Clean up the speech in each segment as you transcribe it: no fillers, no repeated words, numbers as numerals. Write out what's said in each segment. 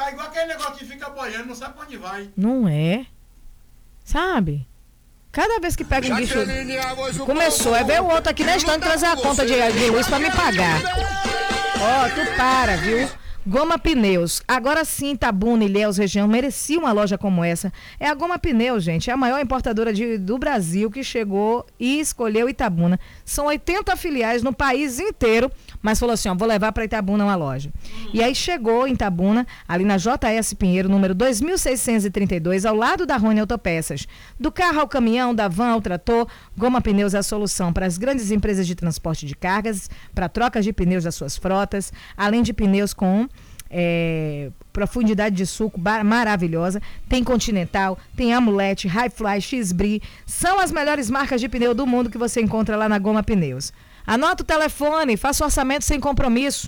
É igual aquele negócio que fica boiando, não sabe pra onde vai. Não é? Sabe? Cada vez que pega um bicho... Começou, ver o outro aqui na estante trazer a conta de luz pra me pagar. Ó, tu para, viu? Goma Pneus. Agora sim, Itabuna, Ilhéus, região merecia uma loja como essa. É a Goma Pneus, gente. É a maior importadora do Brasil que chegou e escolheu Itabuna. São 80 filiais no país inteiro, mas falou assim, ó, vou levar para Itabuna uma loja. E aí chegou em Itabuna, ali na JS Pinheiro, número 2632, ao lado da Rony Autopeças. Do carro ao caminhão, da van ao trator, Goma Pneus é a solução para as grandes empresas de transporte de cargas, para trocas de pneus das suas frotas, além de pneus com profundidade de suco maravilhosa. Tem Continental, tem Amulete, Highfly, X-Bri. São as melhores marcas de pneu do mundo que você encontra lá na Goma Pneus. Anota o telefone, faça o orçamento sem compromisso.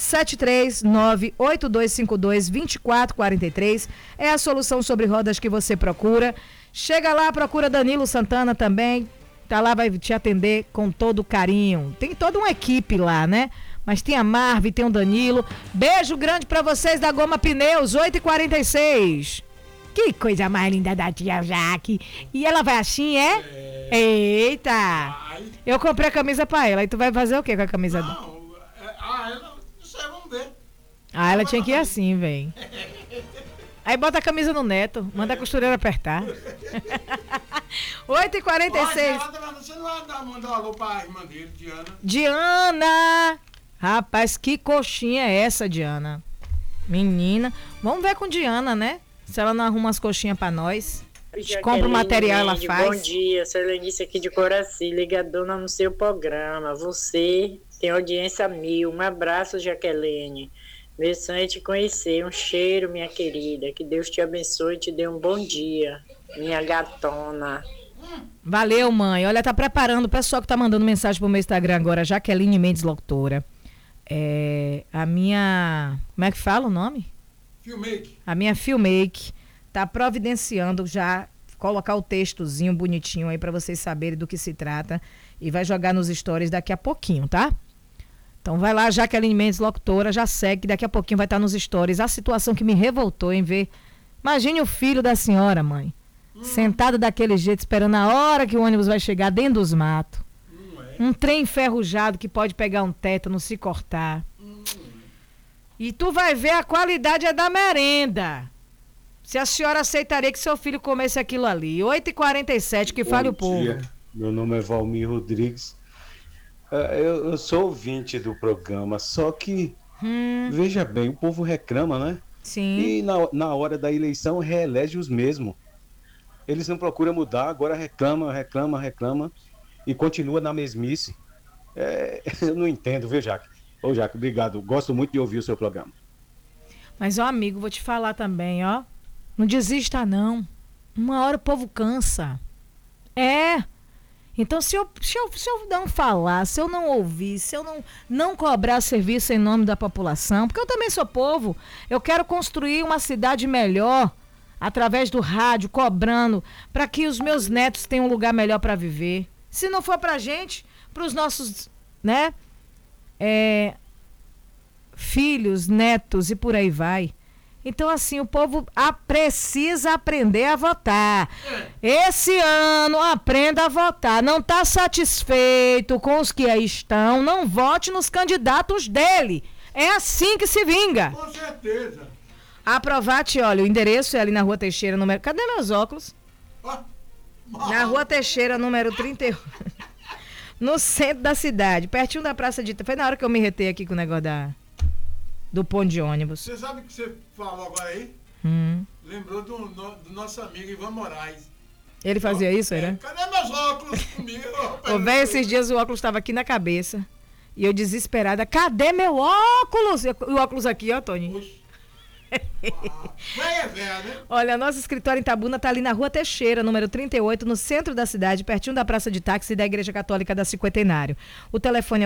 739-8252-2443 é a solução sobre rodas que você procura. Chega lá, procura Danilo Santana também. Tá lá, vai te atender com todo carinho. Tem toda uma equipe lá, né? Mas tem a Marvi, tem o Danilo. Beijo grande pra vocês da Goma Pneus, 8h46. Que coisa mais linda da tia Jaque. E ela vai assim, é? Eita! Vai. Eu comprei a camisa pra ela. E tu vai fazer o que com a camisa dela? Não sei, vamos ver. Ela tinha que ir assim, véi. Aí bota a camisa no Neto, manda a costureira apertar. 8h46. Você não vai mandar um alô pra irmã dele, Diana? Diana! Rapaz, que coxinha é essa, Diana? Menina. Vamos ver com Diana, né? Se ela não arruma as coxinhas pra nós. A gente compra o material, ela faz. Bom dia, Celenice aqui de Coraci, ligadona no seu programa. Você tem audiência 1000. Um abraço, Jaqueline. Meu sonho é te conhecer. Um cheiro, minha querida. Que Deus te abençoe e te dê um bom dia, minha gatona. Valeu, mãe. Olha, tá preparando o pessoal que tá mandando mensagem pro meu Instagram agora, Jaqueline Mendes Locutora. A minha... Como é que fala o nome? Filmake. A minha Filmake tá providenciando já colocar o textozinho bonitinho aí pra vocês saberem do que se trata e vai jogar nos stories daqui a pouquinho, tá? Então vai lá, Jaqueline Mendes Locutora, já segue, que daqui a pouquinho vai estar nos stories. A situação que me revoltou em ver. Imagine o filho da senhora, mãe, sentado daquele jeito, esperando a hora que o ônibus vai chegar dentro dos matos. Um trem enferrujado que pode pegar um tétano, se cortar. E tu vai ver a qualidade é da merenda. Se a senhora aceitaria que seu filho comesse aquilo ali. 8h47, que fale o povo. Bom dia, meu nome é Valmir Rodrigues. Eu sou ouvinte do programa, só que, veja bem, o povo reclama, né? Sim. E na hora da eleição reelege os mesmos. Eles não procuram mudar, agora reclama e continua na mesmice. Eu não entendo, viu, Jaque? Ô, Jaque, obrigado. Gosto muito de ouvir o seu programa. Mas, ó, amigo, vou te falar também, ó. Não desista, não. Uma hora o povo cansa. Então, se eu não falar, se eu não ouvir, se eu não cobrar serviço em nome da população, porque eu também sou povo, eu quero construir uma cidade melhor através do rádio, cobrando, para que os meus netos tenham um lugar melhor para viver. Se não for pra gente, pros nossos, né, filhos, netos e por aí vai. Então, assim, o povo precisa aprender a votar. Esse ano, aprenda a votar. Não está satisfeito com os que aí estão, não vote nos candidatos dele. É assim que se vinga. Com certeza. Aprovate, olha, o endereço é ali na Rua Teixeira, número... Cadê meus óculos? Na Rua Teixeira, número 31. No centro da cidade, pertinho da Praça de... Foi na hora que eu me retei aqui com o negócio do ponto de ônibus. Você sabe o que você falou agora aí? Lembrou do nosso amigo Ivan Moraes. Ele fazia isso, né? Cadê meus óculos comigo? Ô, velho, esses dias o óculos estava aqui na cabeça. E eu desesperada, cadê meu óculos? E o óculos aqui, ó, Tony. Oxi. Né? Olha, nosso escritório em Itabuna tá ali na Rua Teixeira, número 38, no centro da cidade, pertinho da Praça de Táxi da Igreja Católica da Cinquentenário. O telefone é o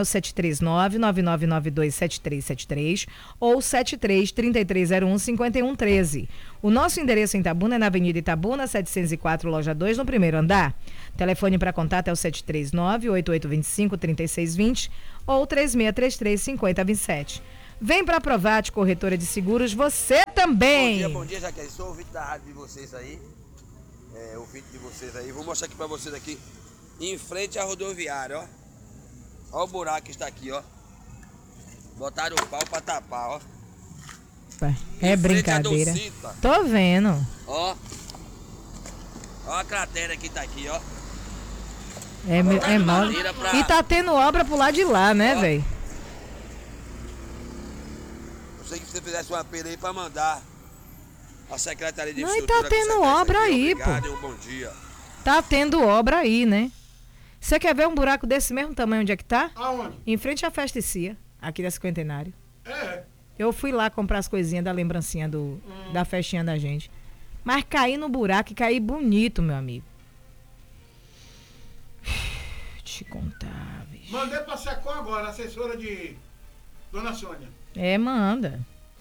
739-9992-7373 ou 73-3301-5113. O nosso endereço em Itabuna é na Avenida Itabuna, 704, loja 2, no primeiro andar. Telefone para contato é o 739-8825-3620 ou 3633-5027. Vem pra Provate, corretora de seguros, você também. Bom dia, Jaqueline. Sou ouvinte da rádio de vocês aí. Ouvinte de vocês aí. Vou mostrar aqui pra vocês aqui. Em frente à rodoviária, ó. Ó o buraco que está aqui, ó. Botaram o pau pra tapar, ó. É brincadeira. Tô vendo. Ó. Ó a cratera que tá aqui, ó. É mole. E tá tendo obra pro lado de lá, né, velho? Eu sei que você fizesse um apelo aí pra mandar a Secretaria de Infraestrutura. Não, e tá tendo obra aí, obrigado, pô. Um bom dia. Tá tendo obra aí, né? Você quer ver um buraco desse mesmo tamanho onde é que tá? Aonde? Em frente à Festicia, aqui da Cinquentenário. É. Eu fui lá comprar as coisinhas da lembrancinha da festinha da gente. Mas caí no buraco e caí bonito, meu amigo. Te contar, bicho. Mandei pra Secom agora, assessora de Dona Sônia. Manda.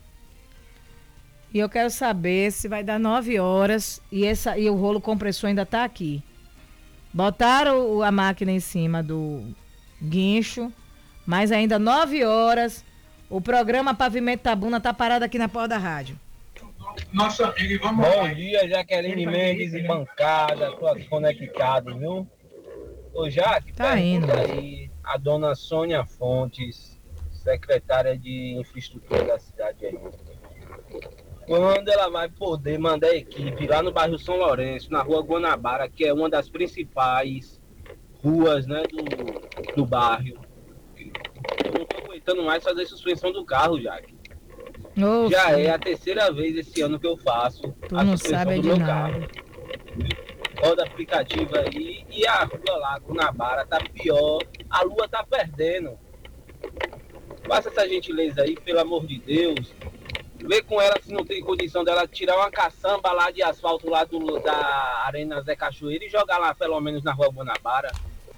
E eu quero saber se vai dar 9 horas e o rolo compressor ainda tá aqui. Botaram a máquina em cima do guincho, mas ainda 9 horas, o programa Pavimento Tabuna tá parado aqui na porta da rádio. Nossa amiga, e vamos Bom dia, Jaqueline Mendes e bancada, tô aqui conectado, viu? Ô Jaque, tá indo aí a dona Sônia Fontes, secretária de infraestrutura da cidade aí. Quando ela vai poder mandar a equipe lá no bairro São Lourenço, na rua Guanabara, que é uma das principais ruas, né, do bairro. Eu não tô aguentando mais fazer suspensão do carro, Jaque. Já é a terceira vez esse ano que eu faço tu a não suspensão sabe do de meu nada. carro. Roda aplicativa aí e a rua lá, Guanabara, tá pior. A lua tá perdendo. Faça essa gentileza aí, pelo amor de Deus. Vê com ela se não tem condição dela tirar uma caçamba lá de asfalto lá da Arena Zé Cachoeira e jogar lá pelo menos na rua Guanabara.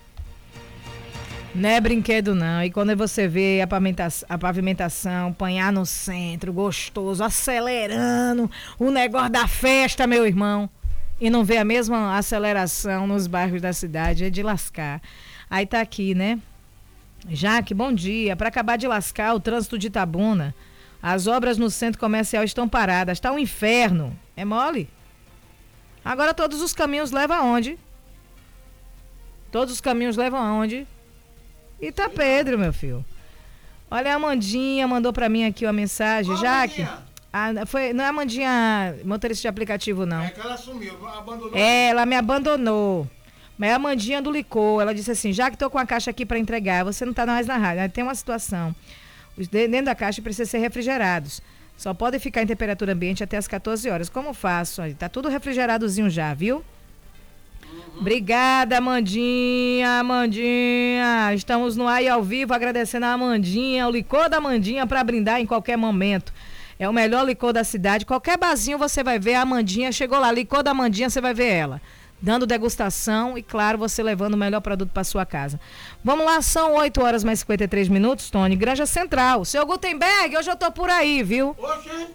Não é brinquedo não. E quando você vê a pavimentação, panhar no centro, gostoso, acelerando o negócio da festa, meu irmão, e não vê a mesma aceleração nos bairros da cidade, é de lascar. Aí tá aqui, né? Jaque, bom dia. Para acabar de lascar o trânsito de Itabuna, as obras no centro comercial estão paradas. Tá um inferno. É mole? Agora todos os caminhos levam aonde? Todos os caminhos levam aonde? Itapedro, meu filho. Olha, a Amandinha mandou pra mim aqui uma mensagem. Jaque, não é a Amandinha motorista de aplicativo, não. É que ela sumiu, abandonou. Ela me abandonou. Mas é a Amandinha do licor. Ela disse assim, já que tô com a caixa aqui pra entregar, você não tá mais na rádio. Tem uma situação. Os dentro da caixa precisam ser refrigerados. Só podem ficar em temperatura ambiente até as 14 horas. Como faço? Tá tudo refrigeradozinho já, viu? Obrigada, Amandinha. Estamos no ar e ao vivo agradecendo a Amandinha, o licor da Amandinha para brindar em qualquer momento. É o melhor licor da cidade. Qualquer barzinho você vai ver a Amandinha. Chegou lá, licor da Amandinha, você vai ver ela. Dando degustação e, claro, você levando o melhor produto para sua casa. Vamos lá, são 8 horas mais 53 minutos, Tony. Granja Central. Seu Gutenberg, hoje eu tô por aí, viu? Oxe.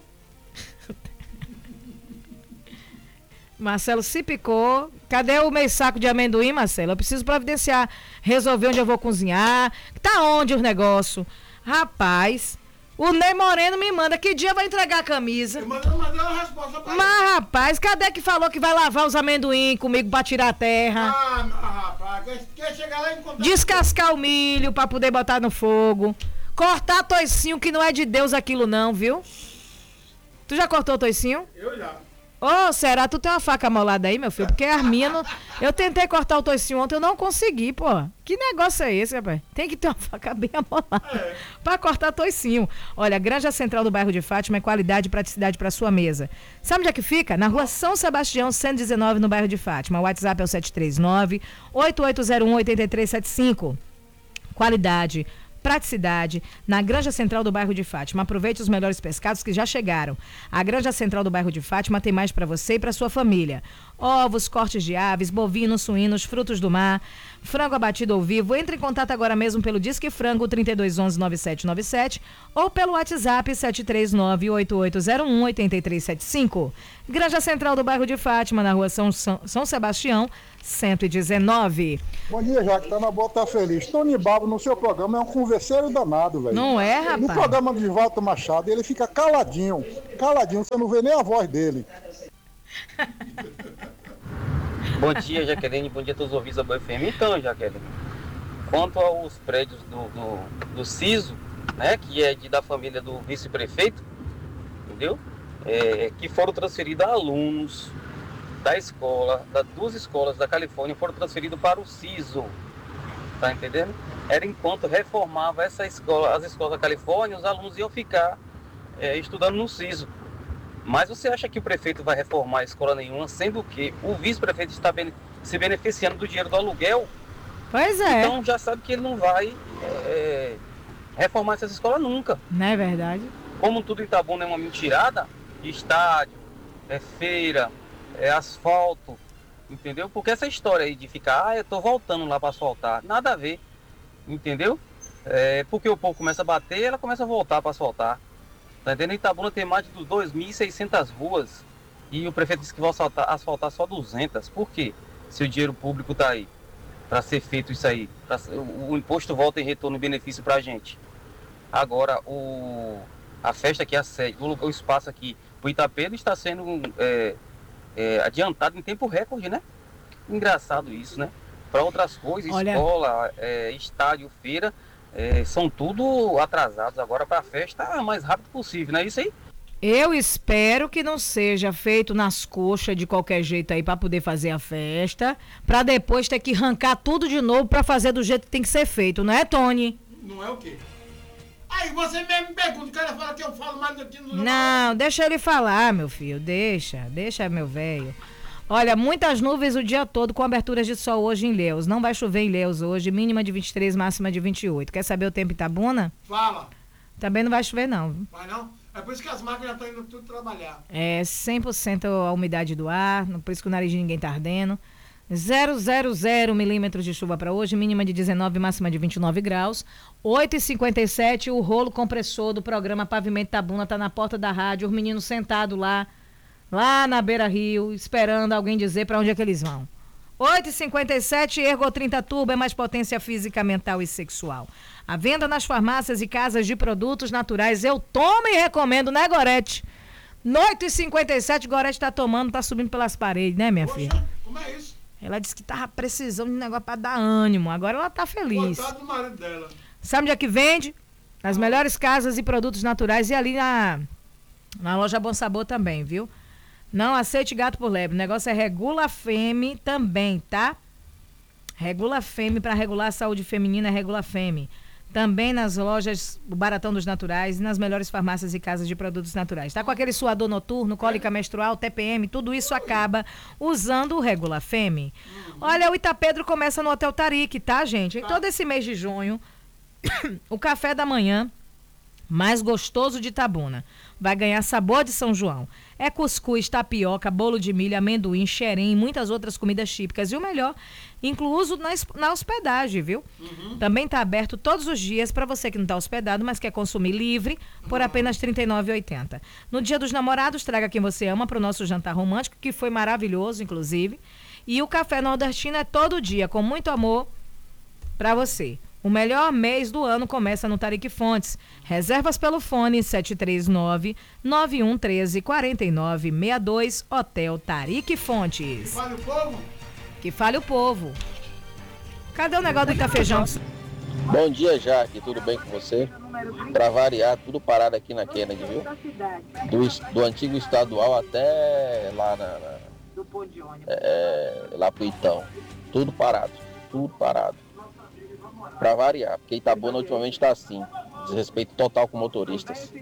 Marcelo se picou. Cadê o meio saco de amendoim, Marcelo? Eu preciso providenciar, resolver onde eu vou cozinhar. Tá onde os negócios? Rapaz, o Ney Moreno me manda. Que dia vai entregar a camisa? Eu mandei uma resposta pra ele. Mas, rapaz, cadê que falou que vai lavar os amendoim comigo pra tirar a terra? Rapaz, quer chegar lá e encontrar... Descascar o milho pra poder botar no fogo. Cortar toicinho, que não é de Deus aquilo não, viu? Tu já cortou o toicinho? Eu já. Ô, será? Tu tem uma faca amolada aí, meu filho? Porque as minhas não... Eu tentei cortar o toicinho ontem, eu não consegui, pô. Que negócio é esse, rapaz? Tem que ter uma faca bem amolada pra cortar toicinho. Olha, a Granja Central do bairro de Fátima é qualidade e praticidade pra sua mesa. Sabe onde é que fica? Na rua São Sebastião, 119, no bairro de Fátima. O WhatsApp é o 739-8801-8375. Qualidade, praticidade, na Granja Central do bairro de Fátima. Aproveite os melhores pescados que já chegaram. A Granja Central do bairro de Fátima tem mais para você e para sua família. Ovos, cortes de aves, bovinos, suínos, frutos do mar, frango abatido ao vivo. Entre em contato agora mesmo pelo Disque Frango 3211-9797 ou pelo WhatsApp 739-8801-8375. Granja Central do bairro de Fátima, na rua São Sebastião, 119. Bom dia, Jaque. Tá na boa, tá feliz. Tony Babo, no seu programa, é um conversa converseiro danado, velho. Não é, rapaz? No programa de Walter Machado, ele fica caladinho, você não vê nem a voz dele. Bom dia, Jaqueline, bom dia a todos os ouvintes da Boa FM. Então, Jaqueline, quanto aos prédios do CISO, né, que é da família do vice-prefeito, entendeu? Que foram transferidos a alunos da escola, das 2 escolas da Califórnia, foram transferidos para o CISO, tá entendendo? Era enquanto reformava essa escola, as escolas da Califórnia, os alunos iam ficar estudando no CISO. Mas você acha que o prefeito vai reformar a escola nenhuma, sendo que o vice-prefeito está se beneficiando do dinheiro do aluguel? Pois é. Então já sabe que ele não vai reformar essas escolas nunca. Não é verdade? Como tudo em Itabuna é uma mentirada, estádio, feira, asfalto, entendeu? Porque essa história aí de ficar, eu tô voltando lá para asfaltar, nada a ver, entendeu? Porque o povo começa a bater, ela começa a voltar para asfaltar. Tá entendendo? Itabuna tem mais de 2.600 ruas e o prefeito disse que vai asfaltar só 200. Por quê? Se o dinheiro público tá aí para ser feito isso aí, o imposto volta em retorno e benefício para a gente. Agora, a festa aqui, a sede, o espaço aqui, o Itapedro está sendo adiantado em tempo recorde, né? Engraçado isso, né? Para outras coisas, escola, estádio, feira, são tudo atrasados. Agora para a festa o mais rápido possível, não é isso aí? Eu espero que não seja feito nas coxas de qualquer jeito aí para poder fazer a festa, para depois ter que arrancar tudo de novo para fazer do jeito que tem que ser feito, não é, Tony? Não é o quê? Aí você mesmo me pergunta, o cara fala que eu falo mais aqui no... Não, deixa ele falar, meu filho, deixa meu velho. Olha, muitas nuvens o dia todo com aberturas de sol hoje em Ilhéus. Não vai chover em Ilhéus hoje, mínima de 23, máxima de 28. Quer saber o tempo em Itabuna? Fala. Também não vai chover não. Vai não? É por isso que as máquinas estão indo tudo trabalhar. 100% a umidade do ar, por isso que o nariz de ninguém tá ardendo. 000 milímetros de chuva para hoje, mínima de 19, máxima de 29 graus. 8h57, o rolo compressor do programa Pavimento Itabuna tá na porta da rádio, os meninos sentados lá na Beira Rio, esperando alguém dizer para onde é que eles vão. 8h57, Ergo 30 Turbo é mais potência física, mental e sexual. A venda nas farmácias e casas de produtos naturais. Eu tomo e recomendo, né, Gorete? 8h57, Gorete tá tomando, tá subindo pelas paredes, né, minha filha? Como é isso? Ela disse que tava precisando de um negócio pra dar ânimo. Agora ela tá feliz. Coitado do marido dela. Sabe onde é que vende? Nas melhores casas e produtos naturais e ali na loja Bom Sabor também, viu? Não aceite gato por lebre. O negócio é Regula Feme também, tá? Regula Feme, para regular a saúde feminina, é Regula Feme. Também nas lojas o Baratão dos Naturais e nas melhores farmácias e casas de produtos naturais. Tá com aquele suador noturno, cólica menstrual, TPM, tudo isso acaba usando o Regula Feme. Olha, o Itapedro começa no Hotel Tarique, tá, gente? Em todo esse mês de junho, o café da manhã mais gostoso de Itabuna vai ganhar sabor de São João. É cuscuz, tapioca, bolo de milho, amendoim, xerém e muitas outras comidas típicas. E o melhor, incluso na hospedagem, viu? Também está aberto todos os dias para você que não está hospedado, mas quer consumir livre por apenas R$ 39,80. No Dia dos Namorados, traga quem você ama para o nosso jantar romântico, que foi maravilhoso, inclusive. E o café nordestino é todo dia, com muito amor para você. O melhor mês do ano começa no Tarique Fontes. Reservas pelo fone 739-9113-4962, Hotel Tarique Fontes. Que fale o povo? Que fale o povo. Cadê o negócio do Itafejão? Bom dia, Jaque. Tudo bem com você? Para variar, tudo parado aqui na Kennedy, viu? Do antigo estadual até lá lá pro Itão. Tudo parado. Para variar, porque Itabuna ultimamente está assim, desrespeito total com motoristas.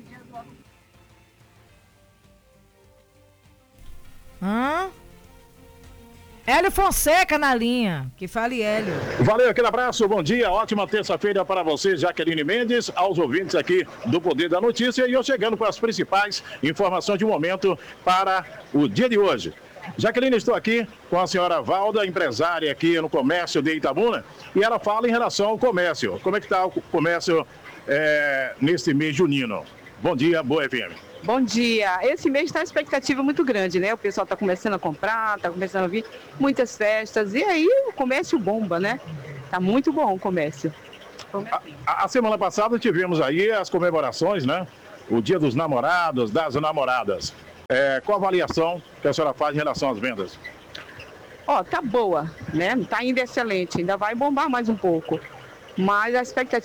Hélio Fonseca na linha, que fale Hélio. Valeu, aquele abraço, bom dia, ótima terça-feira para você, Jaqueline Mendes, aos ouvintes aqui do Poder da Notícia, e eu chegando com as principais informações de momento para o dia de hoje. Jaqueline, estou aqui com a senhora Valda, empresária aqui no comércio de Itabuna, e ela fala em relação ao comércio. Como é que está o comércio neste mês junino? Bom dia, Boa FM. Bom dia. Esse mês está uma expectativa muito grande, né? O pessoal está começando a comprar, está começando a vir muitas festas, e aí o comércio bomba, né? Tá muito bom o comércio. A semana passada tivemos aí as comemorações, né? O Dia dos Namorados, das Namoradas. Qual a avaliação que a senhora faz em relação às vendas? Tá boa, né? Tá ainda excelente, ainda vai bombar mais um pouco. Mas a expectativa